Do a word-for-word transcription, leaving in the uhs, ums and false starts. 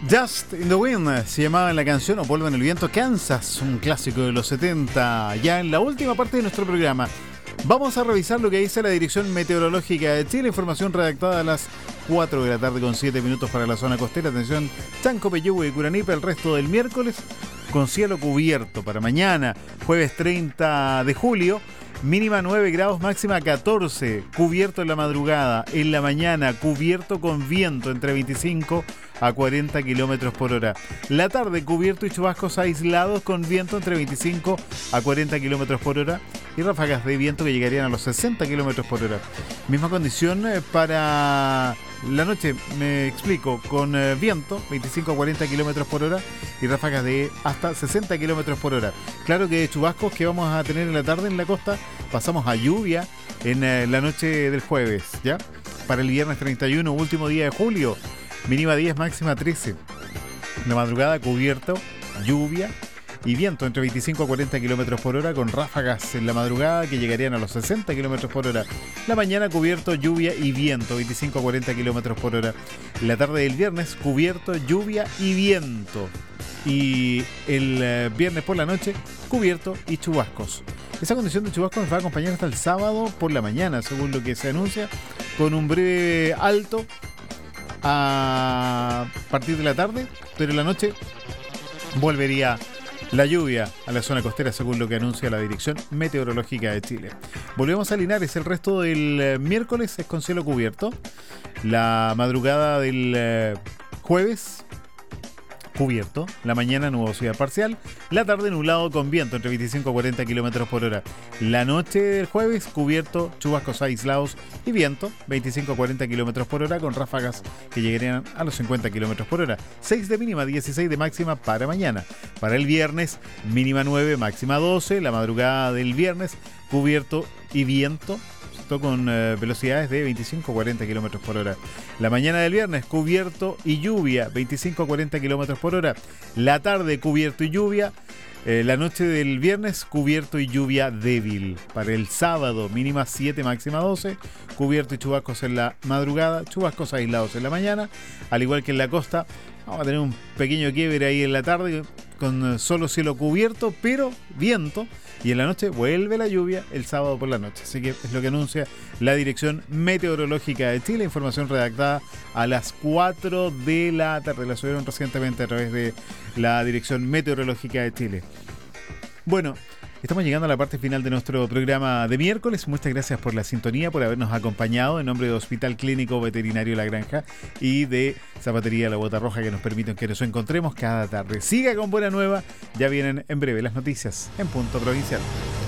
Just in the Wind se llamaba en la canción, o Polvo en el Viento, Kansas, un clásico de los setenta. Ya en la última parte de nuestro programa vamos a revisar lo que dice la Dirección Meteorológica de Chile. Información redactada a las cuatro de la tarde con siete minutos para la zona costera. Atención, Chanco, Peyúgue y Curanipe. El resto del miércoles con cielo cubierto. Para mañana, jueves treinta de julio, mínima nueve grados, máxima catorce, cubierto en la madrugada. En la mañana, cubierto con viento entre veinticinco a cuarenta kilómetros por hora. La tarde, cubierto y chubascos aislados con viento entre veinticinco a cuarenta kilómetros por hora y ráfagas de viento que llegarían a los sesenta kilómetros por hora. Misma condición para la noche, me explico, con eh, viento veinticinco a cuarenta kilómetros por hora y ráfagas de hasta sesenta kilómetros por hora. Claro que de chubascos que vamos a tener en la tarde en la costa, pasamos a lluvia en eh, la noche del jueves, ¿ya? Para el viernes treinta y uno, último día de julio, mínima diez, máxima trece. La madrugada, cubierto, lluvia y viento entre veinticinco a cuarenta kilómetros por hora, con ráfagas en la madrugada que llegarían a los sesenta kilómetros por hora. La mañana, cubierto, lluvia y viento, veinticinco a cuarenta kilómetros por hora. La tarde del viernes, cubierto, lluvia y viento. Y el eh, viernes por la noche, cubierto y chubascos. Esa condición de chubascos nos va a acompañar hasta el sábado por la mañana, según lo que se anuncia, con un breve alto a partir de la tarde, pero en la noche volvería la lluvia a la zona costera, según lo que anuncia la Dirección Meteorológica de Chile. Volvemos a Linares. El resto del miércoles es con cielo cubierto. La madrugada del eh, jueves, cubierto. La mañana, nubosidad parcial. La tarde, nublado con viento entre veinticinco a cuarenta kilómetros por hora. La noche del jueves, cubierto, chubascos aislados y viento, veinticinco a cuarenta kilómetros por hora, con ráfagas que llegarían a los cincuenta kilómetros por hora. seis de mínima, dieciséis de máxima para mañana. Para el viernes, mínima nueve, máxima doce. La madrugada del viernes, cubierto y viento, con eh, velocidades de veinticinco a cuarenta kilómetros por hora. La mañana del viernes, cubierto y lluvia, veinticinco a cuarenta kilómetros por hora. La tarde, cubierto y lluvia. Eh, la noche del viernes, cubierto y lluvia débil. Para el sábado, mínima siete, máxima doce. Cubierto y chubascos en la madrugada, chubascos aislados en la mañana. Al igual que en la costa, vamos a tener un pequeño quiebre ahí en la tarde, con solo cielo cubierto, pero viento. Y en la noche vuelve la lluvia el sábado por la noche. Así que es lo que anuncia la Dirección Meteorológica de Chile. Información redactada a las cuatro de la tarde. La subieron recientemente a través de la Dirección Meteorológica de Chile. Bueno, estamos llegando a la parte final de nuestro programa de miércoles. Muchas gracias por la sintonía, por habernos acompañado, en nombre de Hospital Clínico Veterinario La Granja y de Zapatería La Bota Roja, que nos permiten que nos encontremos cada tarde. Siga con buena nueva. Ya vienen en breve las noticias en Punto Provincial.